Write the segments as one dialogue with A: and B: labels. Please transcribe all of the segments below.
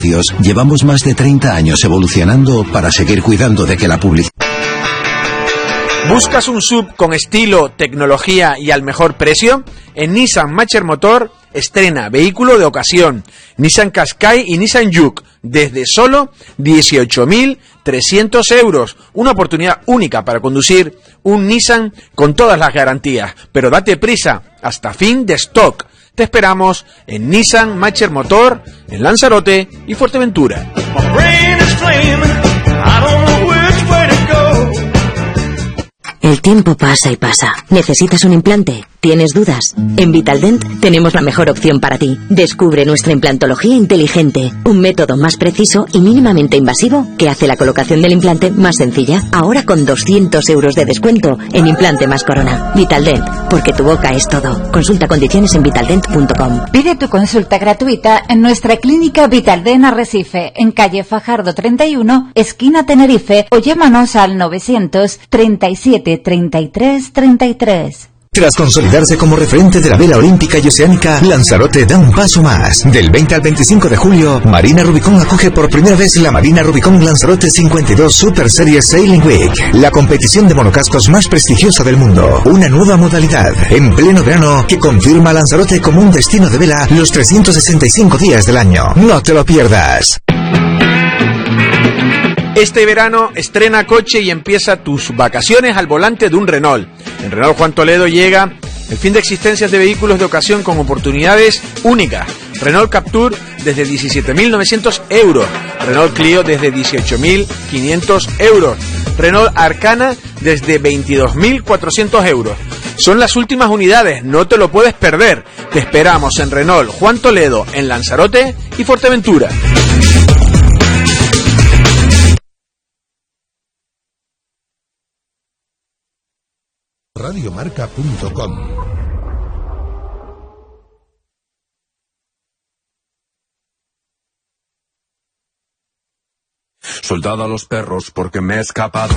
A: Llevamos más de 30 años evolucionando para seguir cuidando de que la publicidad...
B: ¿Buscas un SUV con estilo, tecnología y al mejor precio? En Nissan Matcher Motor estrena vehículo de ocasión, Nissan Qashqai y Nissan Juke, desde solo 18.300 euros. Una oportunidad única para conducir un Nissan con todas las garantías. Pero date prisa, hasta fin de stock. Te esperamos en Nissan Matcher Motor, en Lanzarote y Fuerteventura.
C: El tiempo pasa y pasa. ¿Necesitas un implante? ¿Tienes dudas? En Vitaldent tenemos la mejor opción para ti. Descubre nuestra implantología inteligente, un método más preciso y mínimamente invasivo que hace la colocación del implante más sencilla. Ahora con 200 euros de descuento en implante más corona. Vitaldent, porque tu boca es todo. Consulta condiciones en vitaldent.com.
D: Pide tu consulta gratuita en nuestra clínica Vitaldent Arrecife, en calle Fajardo 31, esquina Tenerife, o llámanos al 937 33 33.
E: Tras consolidarse como referente de la vela olímpica y oceánica, Lanzarote da un paso más. Del 20 al 25 de julio, Marina Rubicón acoge por primera vez la Marina Rubicón Lanzarote 52 Super Series Sailing Week, la competición de monocascos más prestigiosa del mundo. Una nueva modalidad, en pleno verano, que confirma a Lanzarote como un destino de vela los 365 días del año. No te lo pierdas.
B: Este verano estrena coche y empieza tus vacaciones al volante de un Renault. En Renault Juan Toledo llega el fin de existencias de vehículos de ocasión con oportunidades únicas. Renault Captur desde 17.900 euros. Renault Clio desde 18.500 euros. Renault Arcana desde 22.400 euros. Son las últimas unidades, no te lo puedes perder. Te esperamos en Renault Juan Toledo, en Lanzarote y Fuerteventura.
F: Radiomarca.com.
G: Soldado a los perros porque me he escapado.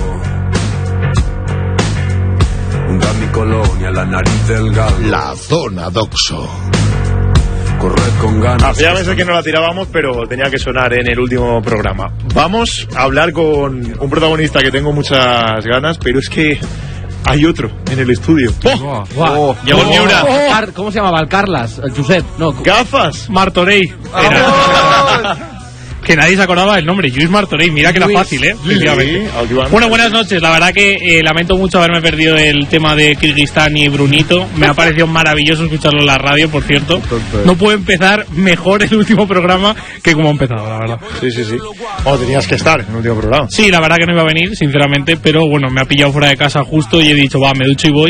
G: Da mi colonia, la nariz del galo.
F: La zona Doxo.
G: Corred con ganas.
H: Hacía meses que no la tirábamos, pero tenía que sonar en el último programa. Vamos a hablar con un protagonista que tengo muchas ganas, pero es que hay otro en el estudio.
I: Llegó el Miura. ¿Cómo se llamaba? El Carlas, el Josep. No.
H: Gafas.
I: Martorell. Que nadie se acordaba del nombre, Lluís Martorell. Mira que era fácil, efectivamente. Bueno, buenas noches. La verdad que lamento mucho haberme perdido el tema de Kirguistán y Brunito. Me ha parecido maravilloso escucharlo en la radio, por cierto. No puedo empezar mejor el último programa que como ha empezado, la verdad.
H: Sí. Oh, tenías que estar en el último programa.
I: Sí, la verdad que no iba a venir, sinceramente, pero bueno, me ha pillado fuera de casa justo y he dicho, me ducho y voy.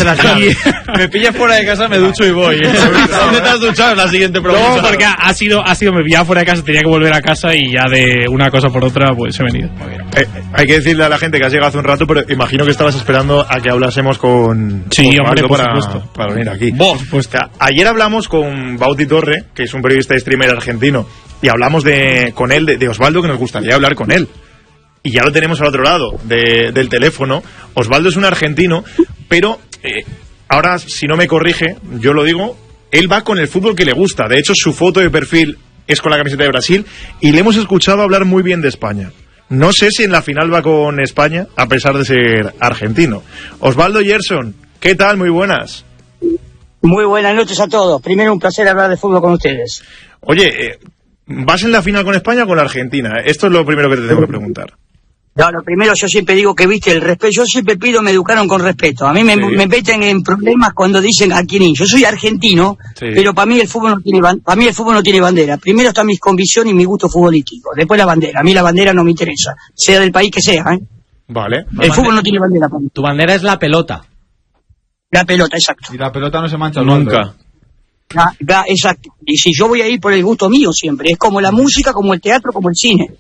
H: Me pillas fuera de casa, me ducho y voy. ¿Dónde te has duchado en la siguiente programa?
I: No, porque ha sido me pillaba fuera de casa, tenía que volver a casa y ya de una cosa por otra pues he venido.
H: Hay que decirle a la gente que has llegado hace un rato, pero imagino que estabas esperando a que hablásemos con
I: hombre, por supuesto,
H: para venir aquí. Pues ayer hablamos con Bauti Torre, que es un periodista y streamer argentino, y hablamos con él de Osvaldo, que nos gustaría hablar con él. Y ya lo tenemos al otro lado del teléfono. Osvaldo es un argentino, pero ahora, si no me corrige, yo lo digo, él va con el fútbol que le gusta. De hecho, su foto de perfil es con la camiseta de Brasil y le hemos escuchado hablar muy bien de España. No sé si en la final va con España, a pesar de ser argentino. Osvaldo Gerson, ¿qué tal? Muy buenas.
J: Muy buenas noches a todos. Primero, un placer hablar de fútbol con ustedes.
H: Oye, ¿vas en la final con España o con la Argentina? Esto es lo primero que te tengo que preguntar.
J: No, lo primero, yo siempre digo que, viste, el respeto. Yo siempre pido, me educaron con respeto. A mí me meten en problemas cuando dicen a quién ir. Yo soy argentino, pero para mí el fútbol no tiene bandera. Primero están mis convicciones y mi gusto futbolístico. Después la bandera. A mí la bandera no me interesa, sea del país que sea, ¿eh?
H: Vale.
J: El fútbol no tiene bandera para mí.
I: Tu bandera es la pelota.
J: La pelota, exacto.
I: Y la pelota no se mancha
H: nunca.
J: Exacto. Y si yo voy a ir por el gusto mío siempre. Es como la música, como el teatro, como el cine.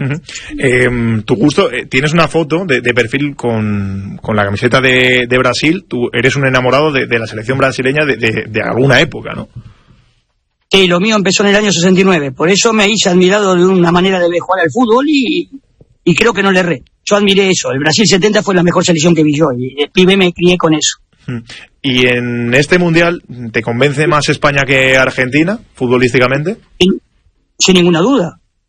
H: Tu gusto, tienes una foto de perfil con la camiseta de Brasil. Tú eres un enamorado de la selección brasileña de alguna época, ¿no?
J: Sí, lo mío empezó en el año 69. Por eso me hice admirado de una manera de jugar al fútbol y creo que no le erré. Yo admiré eso. El Brasil 70 fue la mejor selección que vi yo y de pibe me crié con eso.
H: ¿Y en este mundial te convence más España que Argentina, futbolísticamente?
J: Sin ninguna duda.